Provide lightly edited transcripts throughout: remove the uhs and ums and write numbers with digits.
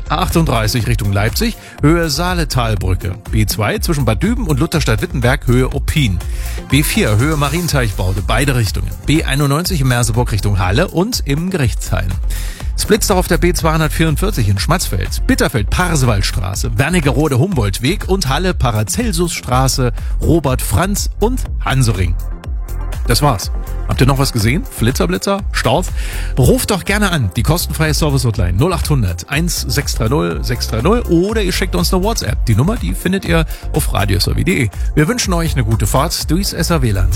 A38 Richtung Leipzig, Höhe Saaletalbrücke. B2 zwischen Bad Düben und Lutherstadt-Wittenberg, Höhe Oppin. B4 Höhe Marienteichbaude, beide Richtungen. B91 in Merseburg Richtung Halle und im Gerichtshain. Splitzt auch auf der B244 in Schmatzfeld, Bitterfeld-Parsewaldstraße, Wernigerode-Humboldtweg und Halle-Paracelsusstraße, Robert-Franz und Hansering. Das war's. Habt ihr noch was gesehen? Flitterblitzer? Staub? Ruft doch gerne an, die kostenfreie Service-Hotline 0800 1630 630 oder ihr schickt uns eine WhatsApp. Die Nummer, die findet ihr auf radiosav.de. Wir wünschen euch eine gute Fahrt durchs SAW-Land.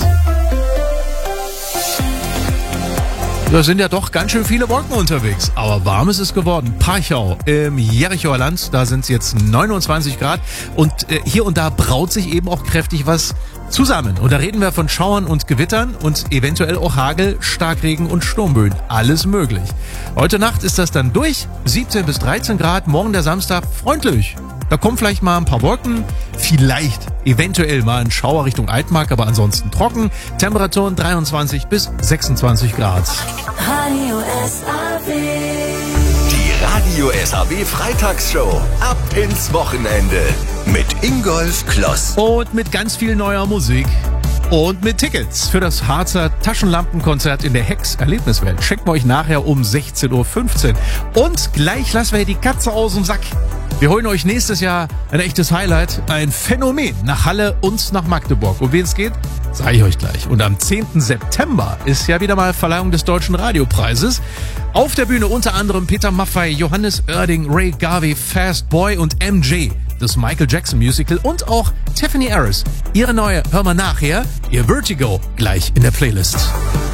Da sind ja doch ganz schön viele Wolken unterwegs, aber warm ist es geworden. Parchau im Jerichoer Land, da sind es jetzt 29 Grad und hier und da braut sich eben auch kräftig was zusammen. Und da reden wir von Schauern und Gewittern und eventuell auch Hagel, Starkregen und Sturmböen. Alles möglich. Heute Nacht ist das dann durch, 17 bis 13 Grad, morgen der Samstag freundlich. Da kommen vielleicht mal ein paar Wolken, vielleicht eventuell mal ein Schauer Richtung Altmark, aber ansonsten trocken. Temperaturen 23 bis 26 Grad. Radio SAW. Die Radio SAW Freitagsshow. Ab ins Wochenende. Mit Ingolf Kloss. Und mit ganz viel neuer Musik. Und mit Tickets für das Harzer Taschenlampenkonzert in der Hex Erlebniswelt. Checken wir euch nachher um 16.15 Uhr. Und gleich lassen wir die Katze aus dem Sack. Wir holen euch nächstes Jahr ein echtes Highlight, ein Phänomen nach Halle und nach Magdeburg. Um wen es geht, sage ich euch gleich. Und am 10. September ist ja wieder mal Verleihung des Deutschen Radiopreises. Auf der Bühne unter anderem Peter Maffay, Johannes Oerding, Ray Garvey, Fast Boy und MJ, das Michael Jackson Musical und auch Tiffany Harris. Ihre neue Hör mal nachher, ihr Vertigo, gleich in der Playlist.